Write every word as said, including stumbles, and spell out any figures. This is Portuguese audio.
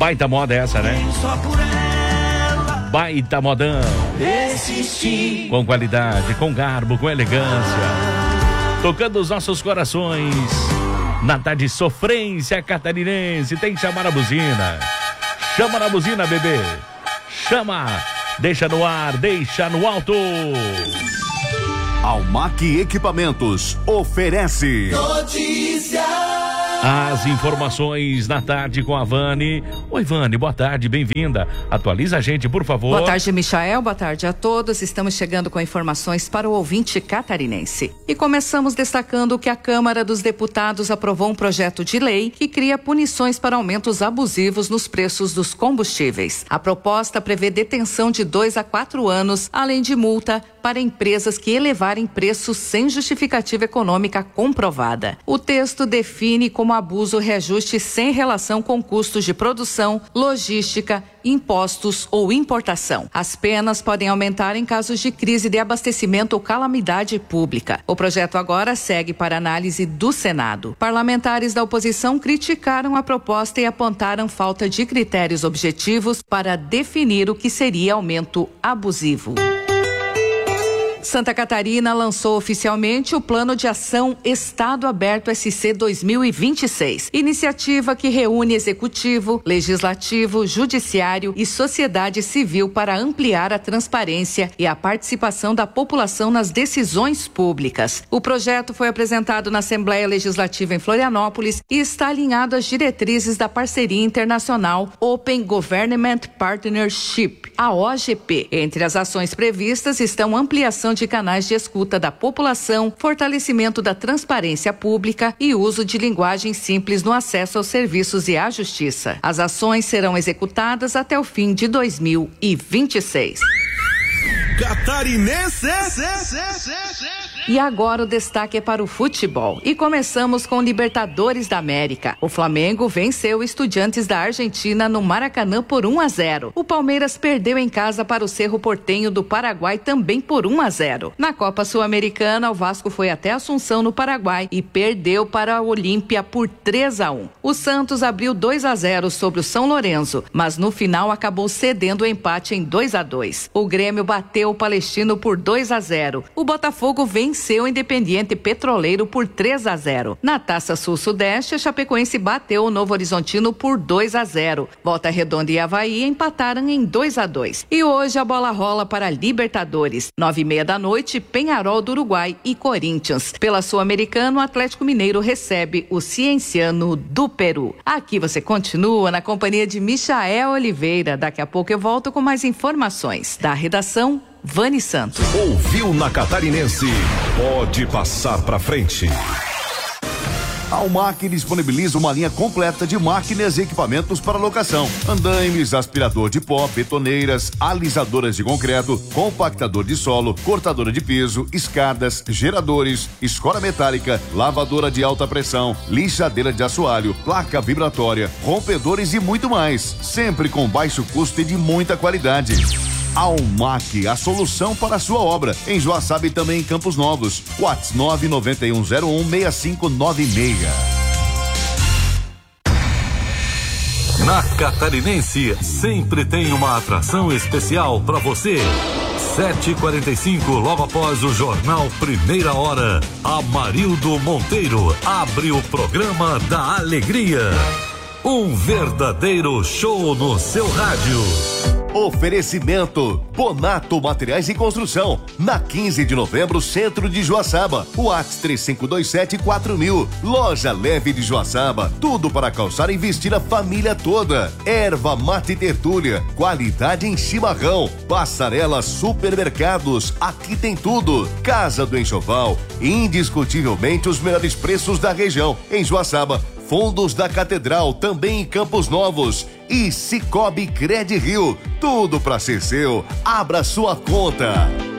Baita moda essa, né? Baita modão. Com qualidade, com garbo, com elegância. Tocando os nossos corações. Na tarde sofrência catarinense. Tem que chamar a buzina. Chama na buzina, bebê. Chama. Deixa no ar, deixa no alto. Almac Equipamentos oferece notícia. As informações na tarde com a Vani. Oi, Vani, boa tarde, bem-vinda. Atualiza a gente, por favor. Boa tarde, Michael, boa tarde a todos. Estamos chegando com informações para o ouvinte catarinense. E começamos destacando que a Câmara dos Deputados aprovou um projeto de lei que cria punições para aumentos abusivos nos preços dos combustíveis. A proposta prevê detenção de dois a quatro anos, além de multa para empresas que elevarem preços sem justificativa econômica comprovada. O texto define como abuso reajuste sem relação com custos de produção, logística, impostos ou importação. As penas podem aumentar em casos de crise de abastecimento ou calamidade pública. O projeto agora segue para análise do Senado. Parlamentares da oposição criticaram a proposta e apontaram falta de critérios objetivos para definir o que seria aumento abusivo. Santa Catarina lançou oficialmente o Plano de Ação Estado Aberto S C dois mil e vinte e seis, iniciativa que reúne executivo, legislativo, judiciário e sociedade civil para ampliar a transparência e a participação da população nas decisões públicas. O projeto foi apresentado na Assembleia Legislativa em Florianópolis e está alinhado às diretrizes da parceria internacional Open Government Partnership, a O G P. Entre as ações previstas estão ampliação de canais de escuta da população, fortalecimento da transparência pública e uso de linguagem simples no acesso aos serviços e à justiça. As ações serão executadas até o fim de dois mil e vinte e seis. Catarinense. E agora o destaque é para o futebol. E começamos com Libertadores da América. O Flamengo venceu Estudiantes da Argentina no Maracanã por um a zero. O Palmeiras perdeu em casa para o Cerro Porteño do Paraguai também por um a zero. Na Copa Sul-Americana, o Vasco foi até Assunção no Paraguai e perdeu para a Olímpia por três a um. O Santos abriu dois a zero sobre o São Lourenço, mas no final acabou cedendo o empate em dois a dois. O Grêmio bateu o Palestino por dois a zero. O Botafogo venceu Venceu o Independiente Petroleiro por três a zero. Na Taça Sul-Sudeste, a Chapecoense bateu o Novo Horizontino por dois a zero. Volta Redonda e Avaí empataram em dois a dois. E hoje a bola rola para Libertadores. Nove e meia da noite, Peñarol do Uruguai e Corinthians. Pela Sul-Americana, o Atlético Mineiro recebe o Cienciano do Peru. Aqui você continua na companhia de Michael Oliveira. Daqui a pouco eu volto com mais informações. Da redação, Vani Santos. Ouviu na Catarinense? Pode passar pra frente. A Almac disponibiliza uma linha completa de máquinas e equipamentos para locação: andaimes, aspirador de pó, betoneiras, alisadoras de concreto, compactador de solo, cortadora de piso, escadas, geradores, escora metálica, lavadora de alta pressão, lixadeira de assoalho, placa vibratória, rompedores e muito mais, sempre com baixo custo e de muita qualidade. Almac, a solução para a sua obra, em Joaçaba e também em Campos Novos. WhatsApp nove nove um zero um seis cinco nove seis. Na Catarinense, sempre tem uma atração especial para você. sete e quarenta e cinco, logo após o jornal Primeira Hora, Amarildo Monteiro abre o programa da alegria. Um verdadeiro show no seu rádio. Oferecimento Bonato Materiais e Construção, na quinze de novembro, centro de Joaçaba. WhatsApp três cinco dois sete quatro mil. Loja Leve de Joaçaba, tudo para calçar e vestir a família toda. Erva Mate Tertúlia, qualidade em chimarrão. Passarela Supermercados, aqui tem tudo. Casa do Enxoval, indiscutivelmente os melhores preços da região. Em Joaçaba, Fundos da Catedral, também em Campos Novos. E Cicobi Cred Rio, tudo para ser seu. Abra sua conta.